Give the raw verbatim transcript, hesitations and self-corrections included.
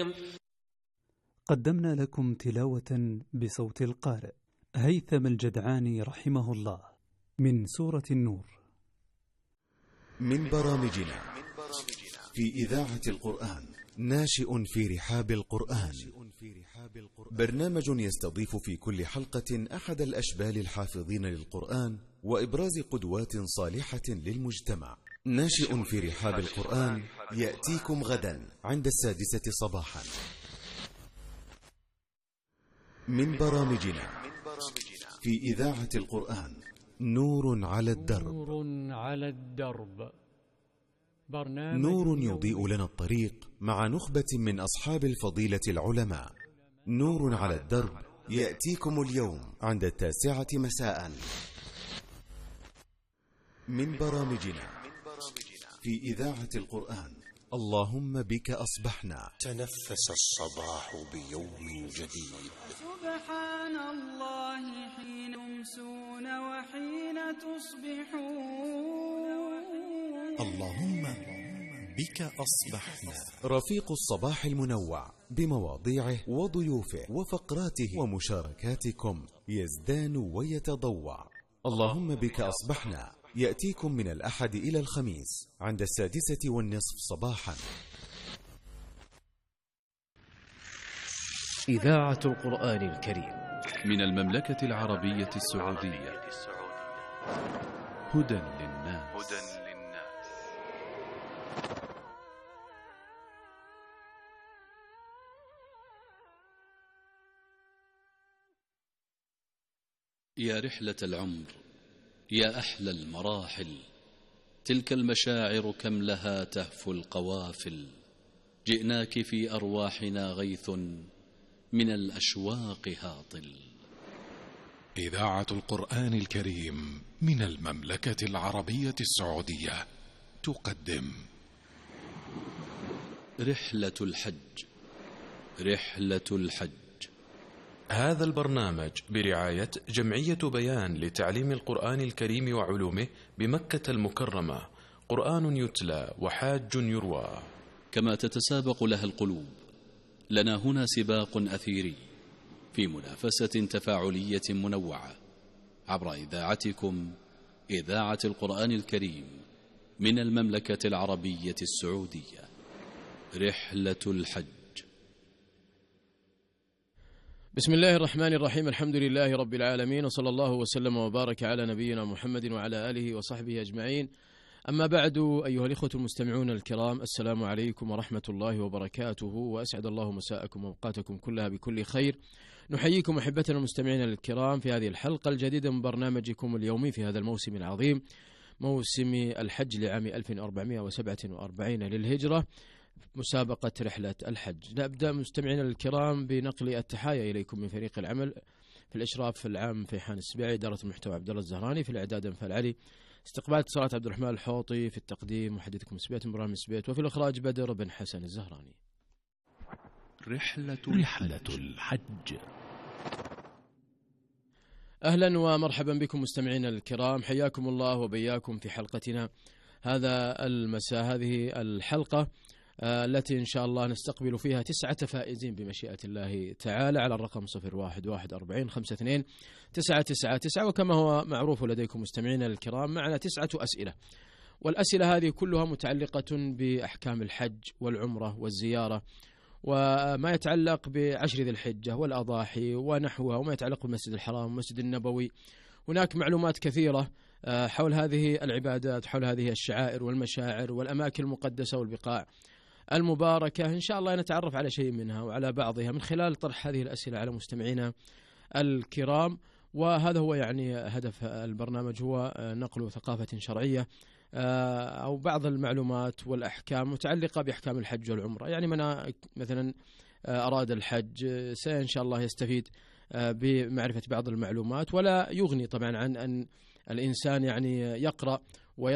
الرجيم. قدمنا لكم تلاوة بصوت القارئ هيثم الجدعاني رحمه الله من سورة النور. من برامجنا في إذاعة القرآن ناشئ في رحاب القرآن، برنامج يستضيف في كل حلقة أحد الأشبال الحافظين للقرآن وإبراز قدوات صالحة للمجتمع. ناشئ في رحاب القرآن يأتيكم غدا عند السادسة صباحا. من برامجنا في إذاعة القرآن نور على الدرب. نور على الدرب، برنامج نور يضيء لنا الطريق مع نخبة من أصحاب الفضيلة العلماء. نور على الدرب يأتيكم اليوم عند التاسعة مساء. من برامجنا في إذاعة القرآن اللهم بك أصبحنا. تنفس الصباح بيوم جديد. سبحان الله حين تمسون وحين تصبحون. اللهم بك أصبحنا. رفيق الصباح المنوع بمواضيعه وضيوفه وفقراته ومشاركاتكم يزدان ويتضوع. اللهم بك أصبحنا يأتيكم من الأحد إلى الخميس عند السادسة والنصف صباحا. إذاعة القرآن الكريم من المملكة العربية السعودية. هدى للناس. يا رحلة العمر، يا أحلى المراحل، تلك المشاعر كم لها تهفو القوافل. جئناك في أرواحنا غيث من الأشواق هاطل. إذاعة القرآن الكريم من المملكة العربية السعودية تقدم رحلة الحج. رحلة الحج. هذا البرنامج برعاية جمعية بيان لتعليم القرآن الكريم وعلومه بمكة المكرمة. قرآن يتلى وحاج يروى. كما تتسابق لها القلوب، لنا هنا سباق أثيري في منافسة تفاعلية منوعة عبر إذاعتكم إذاعة القرآن الكريم من المملكة العربية السعودية. رحلة الحج. بسم الله الرحمن الرحيم. الحمد لله رب العالمين، وصلى الله وسلم وبارك على نبينا محمد وعلى آله وصحبه أجمعين. أما بعد، أيها الإخوة المستمعون الكرام، السلام عليكم ورحمة الله وبركاته، وأسعد الله مساءكم وأوقاتكم كلها بكل خير. نحييكم أحبتنا المستمعين الكرام في هذه الحلقة الجديدة من برنامجكم اليومي في هذا الموسم العظيم، موسم الحج لعام ألف وأربعمائة وسبعة وأربعين للهجرة، مسابقة رحلة الحج. نبدأ مستمعينا الكرام بنقل التحايا إليكم من فريق العمل في الإشراف العام فيحان السبيعي، إدارة المحتوى عبد الله الزهراني، في الإعداد أنفال علي، استقبال اتصالات عبد الرحمن الحوطي، في التقديم محدثكم سبيت برامج سبيت، وفي الإخراج بدر بن حسن الزهراني. رحلة, رحلة الحج. أهلا ومرحبا بكم مستمعينا الكرام، حياكم الله وبياكم في حلقتنا هذا المساء. هذه الحلقة التي إن شاء الله نستقبل فيها تسعة فائزين بمشيئة الله تعالى على الرقم صفر واحد واحد أربعين خمسة اثنين تسعة تسعة تسعة. وكما هو معروف لديكم مستمعينا الكرام، معنا تسعة أسئلة، والأسئلة هذه كلها متعلقة بأحكام الحج والعمرة والزيارة وما يتعلق بعشر ذي الحجة والأضاحي ونحوها، وما يتعلق بالمسجد الحرام والمسجد النبوي. هناك معلومات كثيرة حول هذه العبادات، حول هذه الشعائر والمشاعر والأماكن المقدسة والبقاع المباركة. إن شاء الله نتعرف على شيء منها وعلى بعضها من خلال طرح هذه الأسئلة على مستمعينا الكرام. وهذا هو يعني هدف البرنامج، هو نقل ثقافة شرعية أو بعض المعلومات والأحكام متعلقة بأحكام الحج والعمرة. يعني من مثلا أراد الحج سإن شاء الله يستفيد بمعرفة بعض المعلومات، ولا يغني طبعا عن أن الإنسان يعني يقرأ